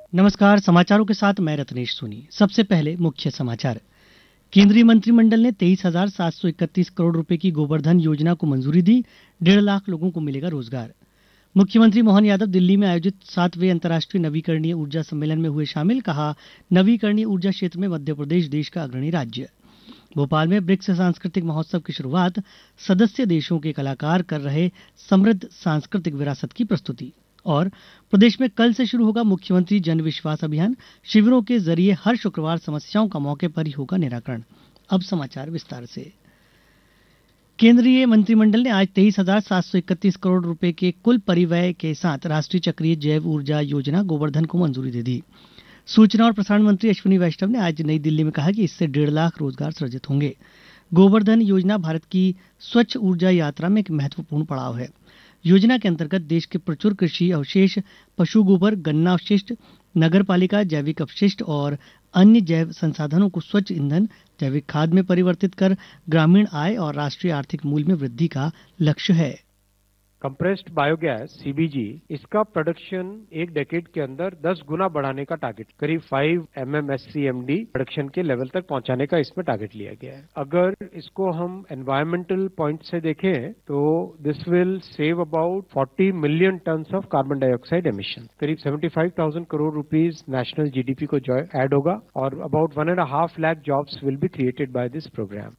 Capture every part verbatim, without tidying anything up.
नमस्कार, समाचारों के साथ मैं रत्नेश सोनी। सबसे पहले मुख्य समाचार। केंद्रीय मंत्रिमंडल ने तेईस हजार सात सौ इकतीस करोड़ रुपए की गोबर धन योजना को मंजूरी दी। डेढ़ लाख लोगों को मिलेगा रोजगार। मुख्यमंत्री मोहन यादव दिल्ली में आयोजित सातवें अंतर्राष्ट्रीय नवीकरणीय ऊर्जा सम्मेलन में हुए शामिल। कहा, नवीकरणीय ऊर्जा क्षेत्र में मध्यप्रदेश देश का अग्रणी राज्य। भोपाल में ब्रिक्स सांस्कृतिक महोत्सव की शुरुआत। सदस्य देशों के कलाकार कर रहे समृद्ध सांस्कृतिक विरासत की प्रस्तुति। और प्रदेश में कल से शुरू होगा मुख्यमंत्री जन विश्वास अभियान। शिविरों के जरिए हर शुक्रवार समस्याओं का मौके पर ही होगा निराकरण। अब समाचार विस्तार से। केंद्रीय मंत्रिमंडल ने आज तेईस हजार सात सौ इकतीस करोड़ रुपए के कुल परिव्यय के साथ राष्ट्रीय चक्रीय जैव ऊर्जा योजना गोबर धन को मंजूरी दे दी। सूचना और प्रसारण मंत्री अश्विनी वैष्णव ने आज नई दिल्ली में कहा कि इससे डेढ़ लाख रोजगार सृजित होंगे। गोबर धन योजना भारत की स्वच्छ ऊर्जा यात्रा में एक महत्वपूर्ण पड़ाव है। योजना के अंतर्गत देश के प्रचुर कृषि अवशेष, पशु गोबर, गन्ना अवशिष्ट, नगर पालिका जैविक अपशिष्ट और अन्य जैव संसाधनों को स्वच्छ ईंधन, जैविक खाद में परिवर्तित कर ग्रामीण आय और राष्ट्रीय आर्थिक मूल्य में वृद्धि का लक्ष्य है। कंप्रेस्ड बायोगैस सीबीजी, इसका प्रोडक्शन एक डेकेड के अंदर दस गुना बढ़ाने का टारगेट, करीब पाँच एमएमएससीएमडी प्रोडक्शन के लेवल तक पहुंचाने का इसमें टारगेट लिया गया है। अगर इसको हम एनवायरमेंटल पॉइंट से देखें तो दिस विल सेव अबाउट चालीस million tons of carbon dioxide emission, करीब पचहत्तर हज़ार करोड़ रुपीस नेशनल जीडीपी को ऐड होगा और about one and half lakh jobs will be created by this programme.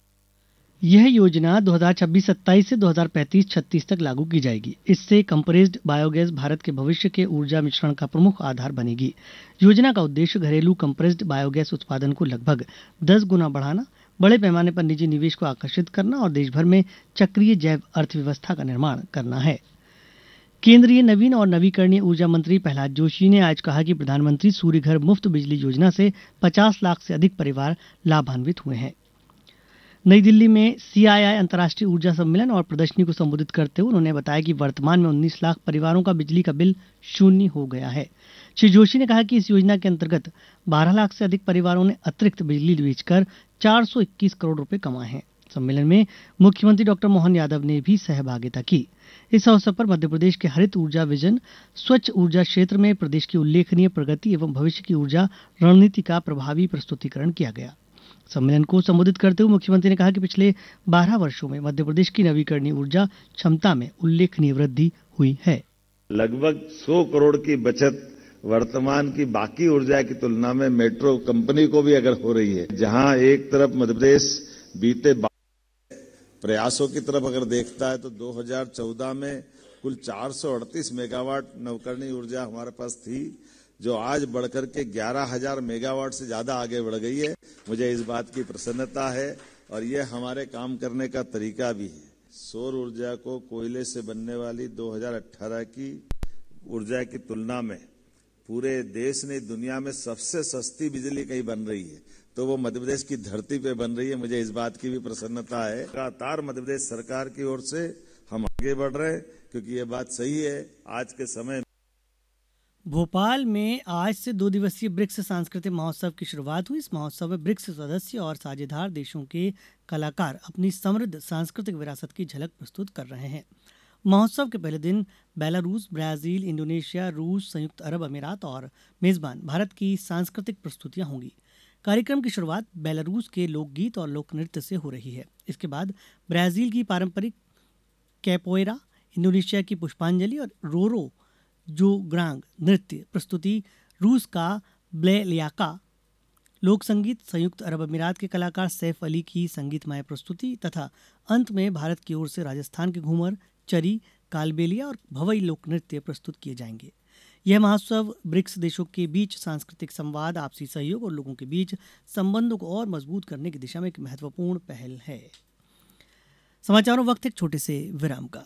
यह योजना दो हज़ार छब्बीस सत्ताईस से दो हज़ार पैंतीस छत्तीस तक लागू की जाएगी। इससे कंप्रेस्ड बायोगैस भारत के भविष्य के ऊर्जा मिश्रण का प्रमुख आधार बनेगी। योजना का उद्देश्य घरेलू कंप्रेस्ड बायोगैस उत्पादन को लगभग दस गुना बढ़ाना, बड़े पैमाने पर निजी निवेश को आकर्षित करना और देशभर में चक्रीय जैव अर्थव्यवस्था का निर्माण करना है। केंद्रीय नवीन और नवीकरणीय ऊर्जा मंत्री प्रहलाद जोशी ने आज कहा कि प्रधानमंत्री सूर्य घर मुफ्त बिजली योजना से पचास लाख से अधिक परिवार लाभान्वित हुए हैं। नई दिल्ली में सीआईआई अंतर्राष्ट्रीय ऊर्जा सम्मेलन और प्रदर्शनी को संबोधित करते हुए उन्होंने बताया कि वर्तमान में उन्नीस लाख परिवारों का बिजली का बिल शून्य हो गया है। श्री जोशी ने कहा कि इस योजना के अंतर्गत बारह लाख से अधिक परिवारों ने अतिरिक्त बिजली बेचकर चार सौ इक्कीस करोड़ रुपए कमाए हैं। सम्मेलन में मुख्यमंत्री डॉक्टर मोहन यादव ने भी सहभागिता की। इस अवसर पर मध्यप्रदेश के हरित ऊर्जा विजन, स्वच्छ ऊर्जा क्षेत्र में प्रदेश की उल्लेखनीय प्रगति एवं भविष्य की ऊर्जा रणनीति का प्रभावी प्रस्तुतिकरण किया गया। सम्मेलन को संबोधित करते हुए मुख्यमंत्री ने कहा कि पिछले बारह वर्षों में मध्यप्रदेश की नवीकरणीय ऊर्जा क्षमता में उल्लेखनीय वृद्धि हुई है। लगभग सौ करोड़ की बचत वर्तमान की बाकी ऊर्जा की तुलना में मेट्रो कंपनी को भी अगर हो रही है, जहां एक तरफ मध्यप्रदेश बीते प्रयासों की तरफ अगर देखता है तो दो हज़ार चौदह में कुल चार सौ अड़तीस मेगावाट नवकरणीय ऊर्जा हमारे पास थी, जो आज बढ़कर के ग्यारह हज़ार मेगावाट से ज्यादा आगे बढ़ गई है। मुझे इस बात की प्रसन्नता है और ये हमारे काम करने का तरीका भी है। सौर ऊर्जा को कोयले से बनने वाली दो हज़ार अठारह की ऊर्जा की तुलना में पूरे देश ने दुनिया में सबसे सस्ती बिजली कहीं बन रही है, तो वो मध्यप्रदेश की धरती पे बन रही है। मुझे इस बात की भी प्रसन्नता है। लगातार मध्यप्रदेश सरकार की ओर से हम आगे बढ़ रहे हैं, क्योंकि ये बात सही है। आज के समय भोपाल में आज से दो दिवसीय ब्रिक्स सांस्कृतिक महोत्सव की शुरुआत हुई। इस महोत्सव में ब्रिक्स सदस्य और साझेदार देशों के कलाकार अपनी समृद्ध सांस्कृतिक विरासत की झलक प्रस्तुत कर रहे हैं। महोत्सव के पहले दिन बेलारूस, ब्राजील, इंडोनेशिया, रूस, संयुक्त अरब अमीरात और मेजबान भारत की सांस्कृतिक प्रस्तुतियां होंगी। कार्यक्रम की शुरुआत बेलारूस के लोकगीत और लोक नृत्य से हो रही है। इसके बाद ब्राजील की पारंपरिक कैपोएरा, इंडोनेशिया की पुष्पांजलि और रोरो जोग्रांग नृत्य प्रस्तुति, रूस का ब्लेलियाका लोक संगीत, संयुक्त अरब अमीरात के कलाकार सैफ अली की संगीतमय प्रस्तुति तथा अंत में भारत की ओर से राजस्थान के घूमर, चरी, कालबेलिया और भवई लोक नृत्य प्रस्तुत किए जाएंगे। यह महोत्सव ब्रिक्स देशों के बीच सांस्कृतिक संवाद, आपसी सहयोग और लोगों के बीच संबंधों को और मजबूत करने की दिशा में एक महत्वपूर्ण पहल है। समाचारों वक्त एक छोटे से विराम का।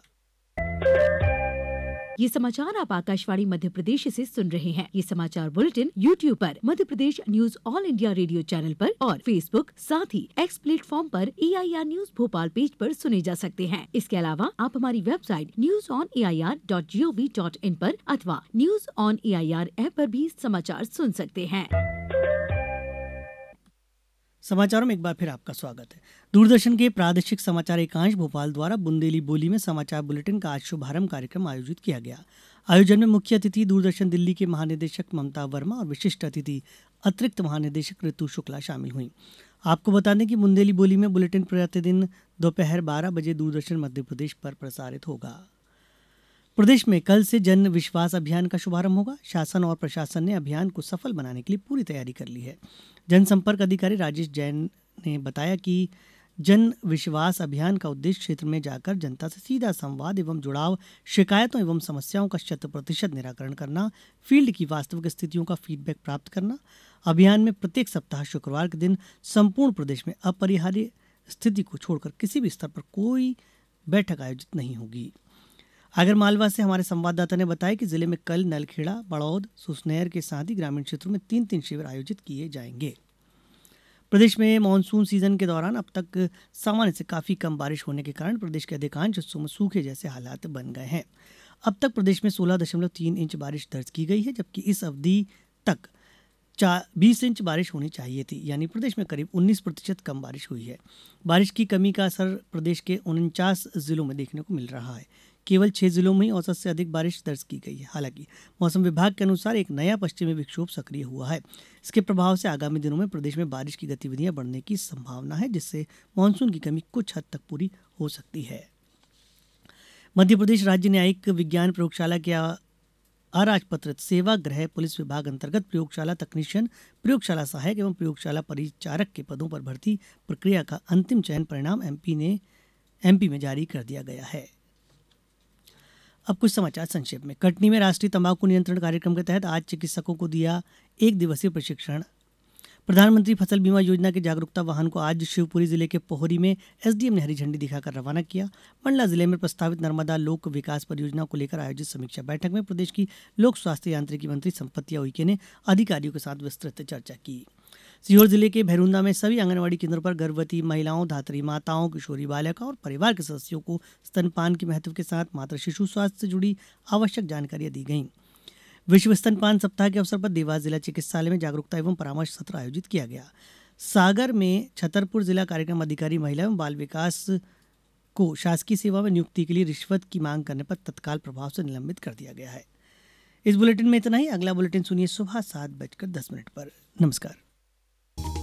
ये समाचार आप आकाशवाणी मध्य प्रदेश से सुन रहे हैं। ये समाचार बुलेटिन यूट्यूब पर Madhya Pradesh news all India radio channel पर और फेसबुक साथ ही एक्स प्लेटफॉर्म पर ए I R news Bhopal page पर सुने जा सकते हैं। इसके अलावा आप हमारी website news on A I R dot G O V dot in पर अथवा news on A I R app पर भी समाचार सुन सकते हैं। समाचारों में एक बार फिर आपका स्वागत है। दूरदर्शन के प्रादेशिक समाचार एकांश भोपाल द्वारा बुंदेली बोली में समाचार बुलेटिन का आज शुभारंभ कार्यक्रम आयोजित किया गया। आयोजन में मुख्य अतिथि दूरदर्शन दिल्ली के महानिदेशक ममता वर्मा और विशिष्ट अतिथि अतिरिक्त महानिदेशक ऋतु शुक्ला शामिल हुई। आपको बता दें कि बुंदेली बोली में बुलेटिन प्रतिदिन दोपहर बारह बजे दूरदर्शन मध्य प्रदेश पर प्रसारित होगा। प्रदेश में कल से जन विश्वास अभियान का शुभारंभ होगा। शासन और प्रशासन ने अभियान को सफल बनाने के लिए पूरी तैयारी कर ली है। जनसंपर्क अधिकारी राजेश जैन ने बताया कि जन विश्वास अभियान का उद्देश्य क्षेत्र में जाकर जनता से सीधा संवाद एवं जुड़ाव, शिकायतों एवं समस्याओं का शत प्रतिशत निराकरण करना, फील्ड की वास्तविक स्थितियों का फीडबैक प्राप्त करना। अभियान में प्रत्येक सप्ताह शुक्रवार के दिन संपूर्ण प्रदेश में अपरिहार्य स्थिति को छोड़कर किसी भी स्तर पर कोई बैठक आयोजित नहीं होगी। आगर मालवा से हमारे संवाददाता ने बताया कि जिले में कल नलखेड़ा, बड़ौद, सुसनेर के साथ ही ग्रामीण क्षेत्रों में तीन तीन शिविर आयोजित किए जाएंगे। प्रदेश में मानसून सीजन के दौरान अब तक सामान्य से काफी कम बारिश होने के कारण प्रदेश के अधिकांश हिस्सों में सूखे जैसे हालात बन गए हैं। अब तक प्रदेश में सोलह दशमलव तीन इंच बारिश दर्ज की गई है, जबकि इस अवधि तक बीस इंच बारिश होनी चाहिए थी, यानी प्रदेश में करीब उन्नीस प्रतिशत कम बारिश हुई है। बारिश की कमी का असर प्रदेश के उनचास जिलों में देखने को मिल रहा है। केवल छह जिलों में ही औसत से अधिक बारिश दर्ज की गई है। हालांकि मौसम विभाग के अनुसार एक नया पश्चिमी विक्षोभ सक्रिय हुआ है। इसके प्रभाव से आगामी दिनों में प्रदेश में बारिश की गतिविधियां बढ़ने की संभावना है, जिससे मानसून की कमी कुछ हद तक पूरी हो सकती है। मध्य प्रदेश राज्य न्यायिक विज्ञान प्रयोगशाला के अराजपत्रित सेवा गृह पुलिस विभाग अंतर्गत प्रयोगशाला तकनीशियन, प्रयोगशाला सहायक एवं प्रयोगशाला परिचारक के पदों पर भर्ती प्रक्रिया का अंतिम चयन परिणाम एमपी ने एमपी में जारी कर दिया गया है। अब कुछ समाचार संक्षेप में। कटनी में राष्ट्रीय तंबाकू नियंत्रण कार्यक्रम के तहत आज चिकित्सकों को दिया एक दिवसीय प्रशिक्षण। प्रधानमंत्री फसल बीमा योजना के जागरूकता वाहन को आज शिवपुरी जिले के पोहरी में एसडीएम ने हरी झंडी दिखाकर रवाना किया। मंडला जिले में प्रस्तावित नर्मदा लोक विकास परियोजना को लेकर आयोजित समीक्षा बैठक में प्रदेश की लोक स्वास्थ्य यांत्रिकी मंत्री संपत्तिया उइके ने अधिकारियों के साथ विस्तृत चर्चा की। सीहोर जिले के भैरुंदा में सभी आंगनबाड़ी केंद्रों पर गर्भवती महिलाओं, धात्री माताओं, किशोरी बालिका और परिवार के सदस्यों को स्तनपान के महत्व के साथ मातृ शिशु स्वास्थ्य से जुड़ी आवश्यक जानकारियां दी गईं। विश्व स्तनपान सप्ताह के अवसर पर देवास जिला चिकित्सालय में जागरूकता एवं परामर्श सत्र आयोजित किया गया। सागर में छतरपुर जिला कार्यक्रम अधिकारी महिला एवं बाल विकास को शासकीय सेवा में नियुक्ति के लिए रिश्वत की मांग करने पर तत्काल प्रभाव से निलंबित कर दिया गया है। इस बुलेटिन में इतना ही। अगला बुलेटिन सुनिए सुबह सात बजकर दस मिनट पर। नमस्कार।